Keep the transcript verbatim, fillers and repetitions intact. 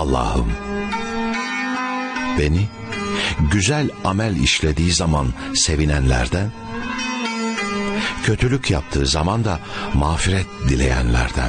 Allah'ım, beni güzel amel işlediği zaman sevinenlerden, kötülük yaptığı zaman da mağfiret dileyenlerden